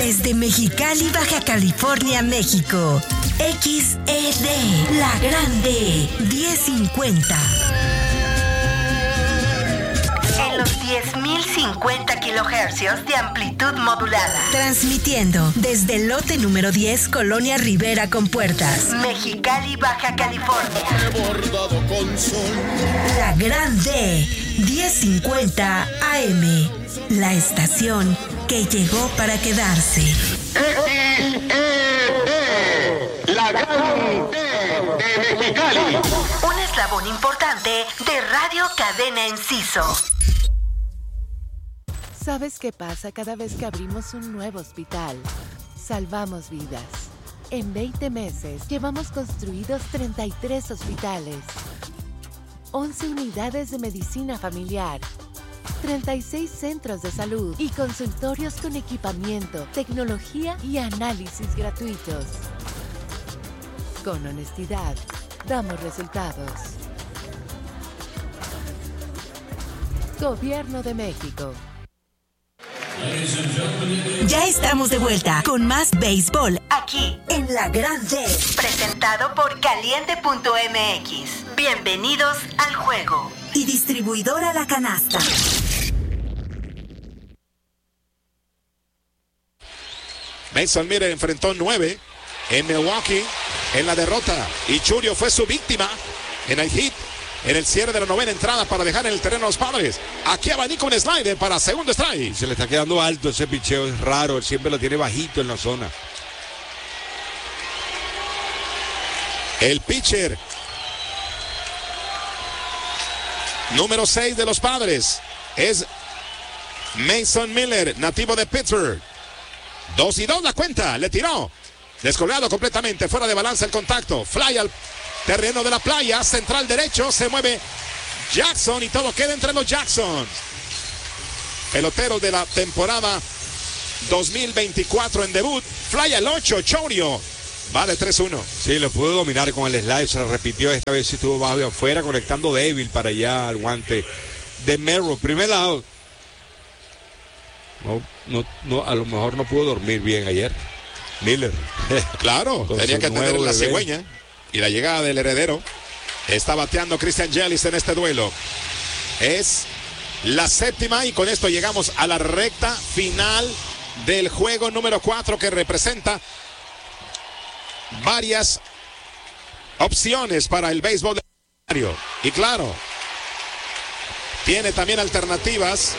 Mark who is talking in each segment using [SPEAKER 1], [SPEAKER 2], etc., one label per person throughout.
[SPEAKER 1] Desde Mexicali, Baja California, México. XED, La Grande, 1050. En los 10.050 kilohercios de amplitud modulada. Transmitiendo desde el lote número 10, Colonia Rivera con Puertas, Mexicali, Baja California.
[SPEAKER 2] Bordado con sol.
[SPEAKER 1] La Grande, 1050 AM. La estación que llegó para quedarse.
[SPEAKER 3] La Grande de Mexicali.
[SPEAKER 1] Un eslabón importante de Radio Cadena Enciso.
[SPEAKER 4] ¿Sabes qué pasa cada vez que abrimos un nuevo hospital? Salvamos vidas. En 20 meses llevamos construidos 33 hospitales, 11 unidades de medicina familiar, 36 centros de salud y consultorios con equipamiento, tecnología y análisis gratuitos. Con honestidad, damos resultados. Gobierno de México.
[SPEAKER 1] Ya estamos de vuelta con más béisbol aquí en La Grande. Presentado por Caliente.mx. Bienvenidos al juego. Y distribuidora La Canasta.
[SPEAKER 5] Mason Miller enfrentó 9 en Milwaukee en la derrota y Churio fue su víctima en el hit en el cierre de la novena entrada para dejar en el terreno a los Padres. Aquí abanico un slider para segundo strike.
[SPEAKER 6] Se le está quedando alto ese picheo, es raro, él siempre lo tiene bajito en la zona.
[SPEAKER 5] El pitcher número 6 de los Padres es Mason Miller, nativo de Pittsburgh. 2-2 la cuenta, le tiró. Descolgado completamente, fuera de balanza el contacto. Fly al terreno de la playa, central derecho, se mueve Jackson y todo queda entre los Jacksons. Peloteros de la temporada 2024 en debut. Fly al 8, Chorio. Vale 3-1.
[SPEAKER 6] Sí, lo pudo dominar con el slide, se repitió, esta vez estuvo bajo y afuera, conectando débil para allá al guante de Merrill. Primer lado. No, a lo mejor no pudo dormir bien ayer. Miller.
[SPEAKER 5] Claro, tenía que atender la cigüeña y la llegada del heredero. Está bateando Christian Yelich en este duelo. Es la séptima y con esto llegamos a la recta final del juego número 4 que representa varias opciones para el béisbol de Mario. Y claro, tiene también alternativas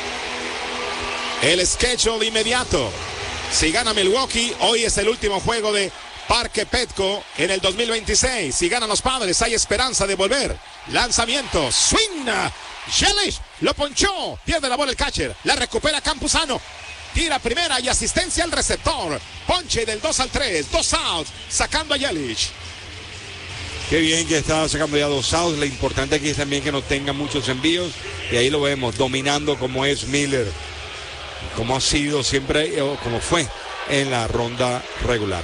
[SPEAKER 5] el schedule inmediato. Si gana Milwaukee, hoy es el último juego de Parque Petco en el 2026. Si ganan los Padres, hay esperanza de volver. Lanzamiento, swing. Yelich lo ponchó, pierde la bola el catcher, la recupera Campuzano. Tira primera y asistencia al receptor. Ponche del 2-3, 2 outs, sacando a Yelich.
[SPEAKER 6] Qué bien que está sacando ya 2 outs. Lo importante aquí es también que no tenga muchos envíos. Y ahí lo vemos, dominando como es Miller. Como ha sido siempre, o como fue en la ronda regular.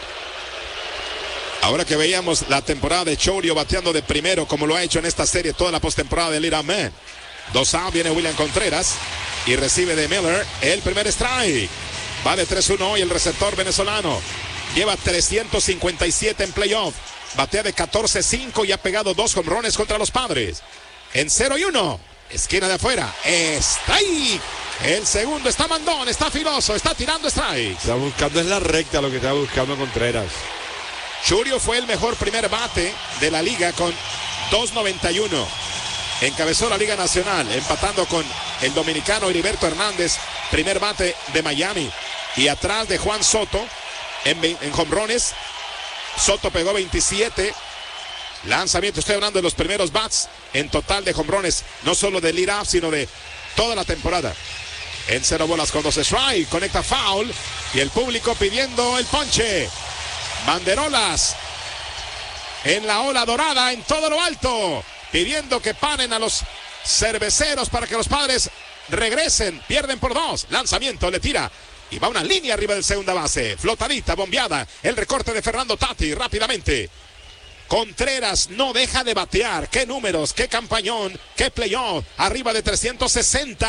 [SPEAKER 5] Ahora que veíamos la temporada de Chorio bateando de primero, como lo ha hecho en esta serie toda la postemporada de Little Man. 2 outs, viene William Contreras y recibe de Miller el primer strike. Vale 3-1 hoy el receptor venezolano. Lleva 357 en playoff. Batea de 14-5 y ha pegado 2 jonrones contra los Padres. En 0-1, esquina de afuera. Strike. El segundo está mandón, está filoso, está tirando strike.
[SPEAKER 6] Está buscando en la recta lo que está buscando Contreras.
[SPEAKER 5] Churio fue el mejor primer bate de la liga con 2.91. Encabezó la Liga Nacional, empatando con el dominicano Heriberto Hernández, primer bate de Miami. Y atrás de Juan Soto en jonrones. Soto pegó 27. Lanzamiento, estoy hablando de los primeros bats en total de jonrones, no solo de lead-off, sino de toda la temporada. En 0 bolas con 2 strike, conecta foul y el público pidiendo el ponche. Banderolas en la ola dorada en todo lo alto, pidiendo que paren a los cerveceros para que los Padres regresen. Pierden por 2. Lanzamiento, le tira y va una línea arriba del segunda base. Flotadita, bombeada. El recorte de Fernando Tati rápidamente. Contreras no deja de batear. Qué números, qué campañón, qué playoff. Arriba de 360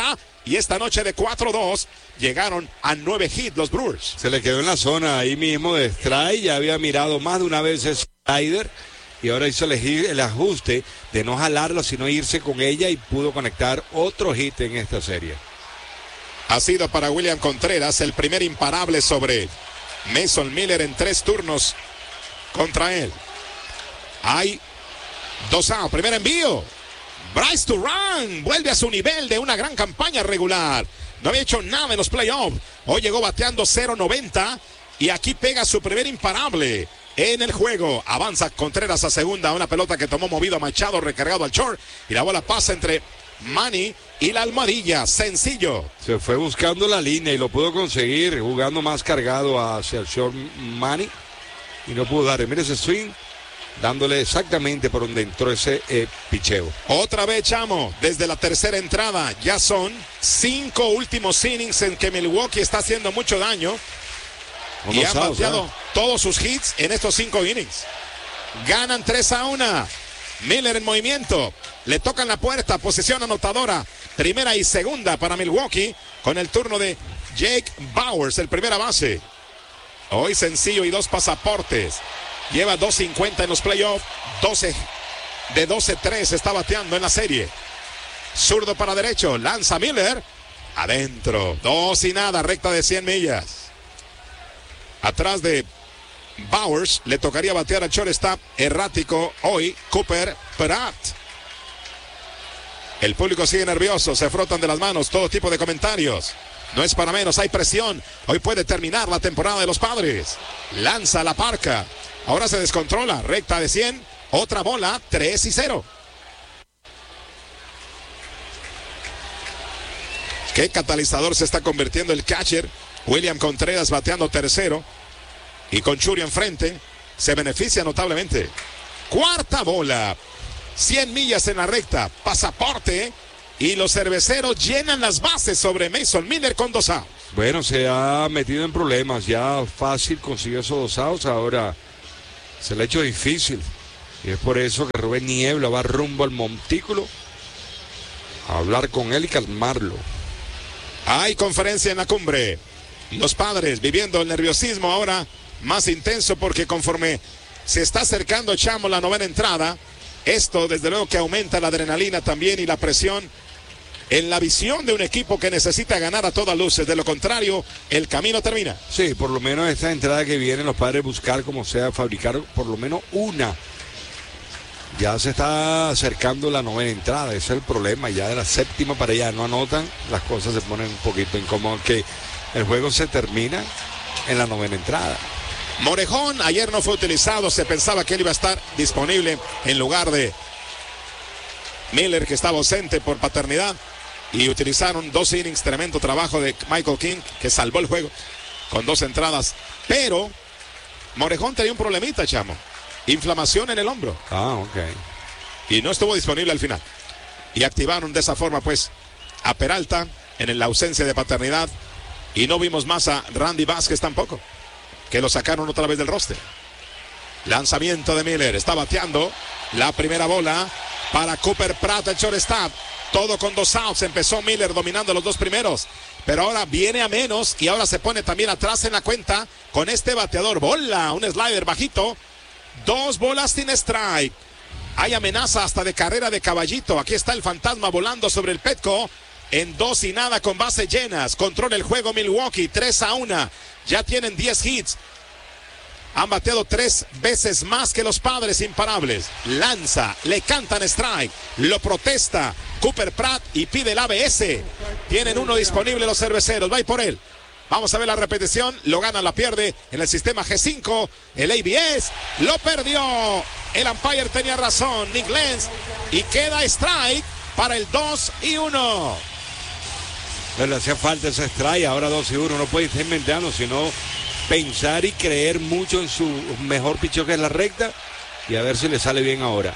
[SPEAKER 5] y esta noche de 4-2 llegaron a 9 hits los Brewers.
[SPEAKER 6] Se le quedó en la zona ahí mismo de strike, ya había mirado más de una vez ese slider y ahora hizo el ajuste de no jalarla sino irse con ella y pudo conectar otro hit en esta serie.
[SPEAKER 5] Ha sido para William Contreras el primer imparable sobre Mason Miller en 3 turnos contra él. Hay 2 outs, primer envío. Bryce Turang vuelve a su nivel de una gran campaña regular. No había hecho nada en los playoffs. Hoy llegó bateando 0.90 y aquí pega su primer imparable en el juego. Avanza Contreras a segunda, una pelota que tomó movido a Machado, recargado al short y la bola pasa entre Manny y la almohadilla. Sencillo.
[SPEAKER 6] Se fue buscando la línea y lo pudo conseguir jugando más cargado hacia el short Manny y no pudo dar. Mire ese swing, dándole exactamente por donde entró ese picheo.
[SPEAKER 5] Otra vez, Chamo, desde la tercera entrada. Ya son 5 últimos innings en que Milwaukee está haciendo mucho daño. Y han bateado todos sus hits en estos 5 innings. Ganan 3-1. Miller en movimiento. Le tocan la puerta. Posición anotadora. Primera y segunda para Milwaukee. Con el turno de Jake Bauers, el primera base. Hoy sencillo y 2 pasaportes. Lleva 2.50 en los playoffs. 12-3 está bateando en la serie. Zurdo para derecho. Lanza Miller. Adentro. 2-0. Recta de 100 millas. Atrás de Bauers le tocaría batear al shortstop errático hoy Cooper Pratt. El público sigue nervioso, se frotan de las manos, todo tipo de comentarios. No es para menos, hay presión. Hoy puede terminar la temporada de los Padres. Lanza la parca. Ahora se descontrola, recta de 100. Otra bola, 3-0. ¿Qué catalizador se está convirtiendo el catcher? William Contreras bateando tercero. Y con Churio enfrente, se beneficia notablemente. Cuarta bola. 100 millas en la recta. Pasaporte. Y los cerveceros llenan las bases sobre Mason Miller con 2 outs.
[SPEAKER 6] Bueno, se ha metido en problemas. Ya fácil consiguió esos 2 outs. Ahora se le ha hecho difícil. Y es por eso que Rubén Niebla va rumbo al montículo a hablar con él y calmarlo.
[SPEAKER 5] Hay conferencia en la cumbre. Los Padres viviendo el nerviosismo ahora más intenso porque conforme se está acercando, Chamo, la 9ª entrada, esto desde luego que aumenta la adrenalina también y la presión en la visión de un equipo que necesita ganar a todas luces. De lo contrario, el camino termina.
[SPEAKER 6] Sí, por lo menos esta entrada que vienen los Padres buscar como sea, fabricar por lo menos una. Ya se está acercando la 9ª entrada, ese es el problema. Ya de la 7ª para allá no anotan, las cosas se ponen un poquito incómodas, que el juego se termina en la 9ª entrada.
[SPEAKER 5] Morejón ayer no fue utilizado, se pensaba que él iba a estar disponible en lugar de Miller, que estaba ausente por paternidad, y utilizaron 2 innings, tremendo trabajo de Michael King, que salvó el juego con 2 entradas, pero Morejón tenía un problemita, Chamo, inflamación en el hombro.
[SPEAKER 6] Ok.
[SPEAKER 5] Y no estuvo disponible al final, y activaron de esa forma pues a Peralta en la ausencia de paternidad, y no vimos más a Randy Vázquez tampoco, que lo sacaron otra vez del roster. Lanzamiento de Miller, está bateando la primera bola para Cooper Pratt, el shortstop. Todo con 2 outs, empezó Miller dominando los 2 primeros, pero ahora viene a menos y ahora se pone también atrás en la cuenta con este bateador. Bola, un slider bajito, 2 bolas sin strike. Hay amenaza hasta de carrera de caballito. Aquí está el fantasma volando sobre el Petco en 2-0 con bases llenas. Controla el juego Milwaukee, 3-1. Ya tienen 10 hits. Han bateado 3 veces más que los Padres imparables. Lanza, le cantan strike, lo protesta Cooper Pratt y pide el ABS. Tienen uno disponible los cerveceros, va por él. Vamos a ver la repetición, lo gana, la pierde en el sistema G5. El ABS lo perdió. El umpire tenía razón, Nick Lenz, y queda strike para el 2-1.
[SPEAKER 6] Le hacía falta ese strike, ahora 2-1. No puede estar inventando, sino pensar y creer mucho en su mejor picheo, que es la recta, y a ver si le sale bien ahora.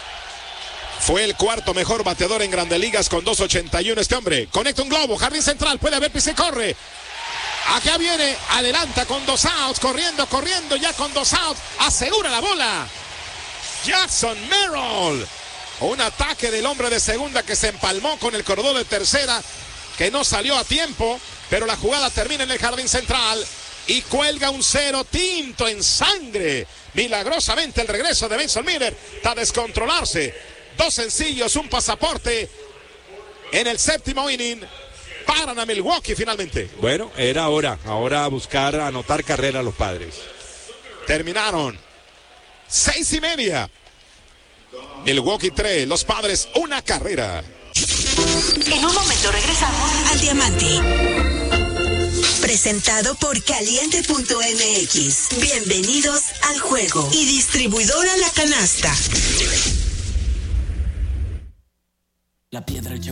[SPEAKER 5] Fue el 4º mejor bateador en Grandes Ligas con 2.81 este hombre. Conecta un globo, jardín central, puede haber pise, corre. Acá viene, adelanta con 2 outs, corriendo, ya con 2 outs, asegura la bola. Jackson Merrill. Un ataque del hombre de segunda que se empalmó con el corredor de tercera que no salió a tiempo, pero la jugada termina en el jardín central y cuelga un 0 tinto en sangre. Milagrosamente el regreso de Benson Miller está a descontrolarse. 2 sencillos, un pasaporte en el séptimo inning. Paran a Milwaukee finalmente.
[SPEAKER 6] Bueno, era hora. Ahora buscar anotar carrera a los Padres.
[SPEAKER 5] Terminaron 6:30. Milwaukee 3, los Padres 1 carrera.
[SPEAKER 1] En un momento regresamos al Diamante. Presentado por Caliente.mx. Bienvenidos al juego. Y distribuidora La Canasta.
[SPEAKER 7] La piedra